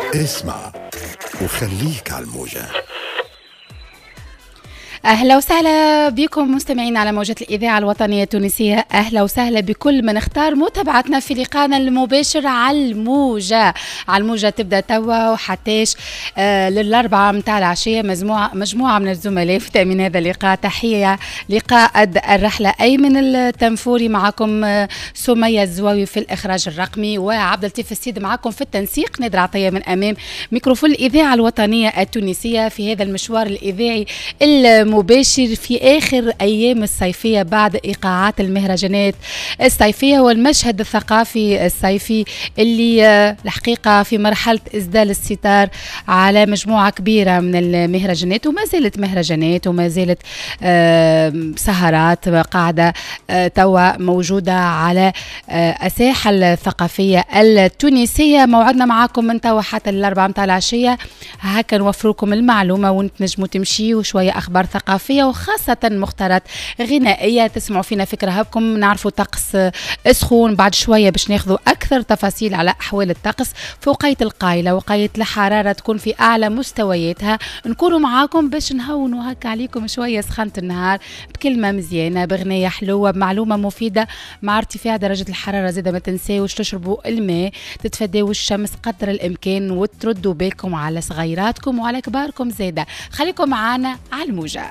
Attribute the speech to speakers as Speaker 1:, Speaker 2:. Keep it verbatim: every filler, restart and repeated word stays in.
Speaker 1: اسمع وخليك على الموجة.
Speaker 2: أهلا وسهلا بكم مستمعين على موجة الإذاعة الوطنية التونسية. أهلا وسهلا بكل من اختار متابعتنا في لقاءنا المباشر على الموجة. على الموجة تبدأ توا وحتىش آه للأربعة متاع العشية. مجموعة مجموعة من الزملاء في تأمين هذا اللقاء. تحية لقائد الرحلة أيمن التنفوري، معكم آه سمية الزواوي في الإخراج الرقمي، وعبد اللطيف السيد معكم في التنسيق. نادر عطية من أمام ميكروفون الإذاعة الوطنية التونسية في هذا المشوار الإذاعي مباشر في آخر أيام الصيفية بعد إيقاعات المهرجانات الصيفية والمشهد الثقافي الصيفي اللي الحقيقة في مرحلة إسدال الستار على مجموعة كبيرة من المهرجانات، وما زالت مهرجانات وما زالت سهرات قاعدة توا موجودة على الساحة الثقافية التونسية. موعدنا معاكم من توا حتى الأربعة متاع العشية، هكا نوفركم المعلومة ونتنجموا تمشيوا شوية أخبار ثقافية وخاصة مختارات غنائية تسمعوا فينا فكرة هبكم. نعرفوا طقس سخون بعد شوية باش ناخذوا أكثر تفاصيل على أحوال الطقس في وقاية القايلة، وقاية الحرارة تكون في أعلى مستوياتها. نكونوا معاكم باش نهونوا هكا عليكم شوية سخنة النهار بكلمة مزيانة، بغنية حلوة، بمعلومة مفيدة. مع ارتفاع درجة الحرارة زيادة ما تنساوش تشربوا الماء، تتفادوا الشمس قدر الإمكان، وتردوا بالكم على صغيراتكم وعلى كباركم زيادة. خليكم معانا على الموجة.